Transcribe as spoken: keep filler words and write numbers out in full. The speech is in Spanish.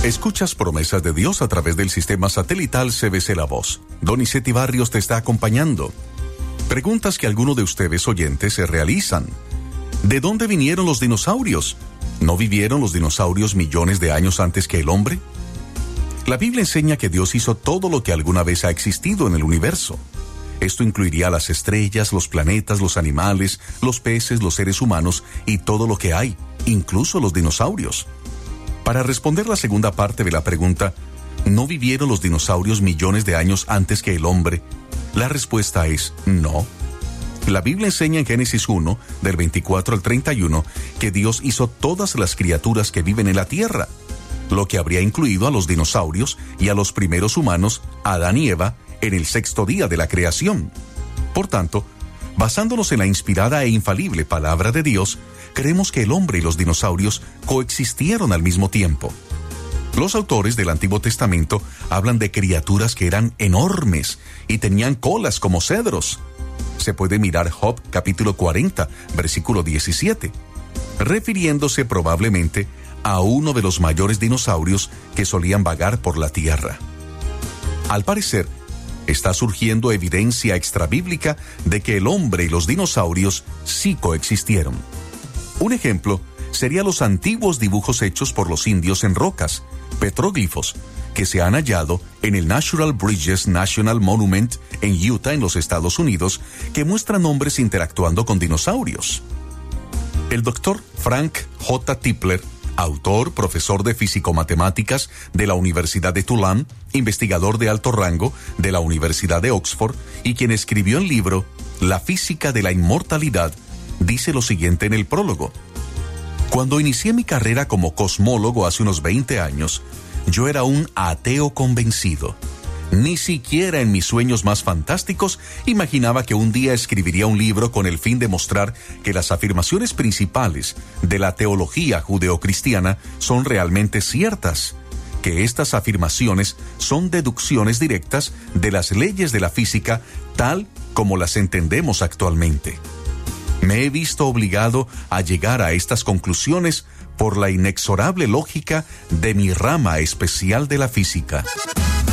Escuchas Promesas de Dios a través del sistema satelital C B C La Voz. Donizetti Barrios te está acompañando. Preguntas que algunos de ustedes oyentes se realizan. ¿De dónde vinieron los dinosaurios? ¿No vivieron los dinosaurios millones de años antes que el hombre? La Biblia enseña que Dios hizo todo lo que alguna vez ha existido en el universo. Esto incluiría las estrellas, los planetas, los animales, los peces, los seres humanos y todo lo que hay, incluso los dinosaurios. Para responder la segunda parte de la pregunta, ¿no vivieron los dinosaurios millones de años antes que el hombre? La respuesta es no. La Biblia enseña en Génesis uno, del veinticuatro al treinta y uno, que Dios hizo todas las criaturas que viven en la tierra, lo que habría incluido a los dinosaurios y a los primeros humanos, Adán y Eva, en el sexto día de la creación. Por tanto, basándonos en la inspirada e infalible palabra de Dios, creemos que el hombre y los dinosaurios coexistieron al mismo tiempo. Los autores del Antiguo Testamento hablan de criaturas que eran enormes y tenían colas como cedros. Se puede mirar Job capítulo cuarenta, versículo diecisiete, refiriéndose probablemente a uno de los mayores dinosaurios que solían vagar por la tierra. Al parecer, está surgiendo evidencia extrabíblica de que el hombre y los dinosaurios sí coexistieron. Un ejemplo sería los antiguos dibujos hechos por los indios en rocas, petróglifos, que se han hallado en el Natural Bridges National Monument en Utah, en los Estados Unidos, que muestran hombres interactuando con dinosaurios. El doctor Frank J. Tipler, autor, profesor de físico-matemáticas de la Universidad de Tulane, investigador de alto rango de la Universidad de Oxford y quien escribió el libro La física de la inmortalidad, dice lo siguiente en el prólogo. Cuando inicié mi carrera como cosmólogo hace unos veinte años, yo era un ateo convencido. Ni siquiera en mis sueños más fantásticos imaginaba que un día escribiría un libro con el fin de mostrar que las afirmaciones principales de la teología judeocristiana son realmente ciertas, que estas afirmaciones son deducciones directas de las leyes de la física tal como las entendemos actualmente. Me he visto obligado a llegar a estas conclusiones por la inexorable lógica de mi rama especial de la física.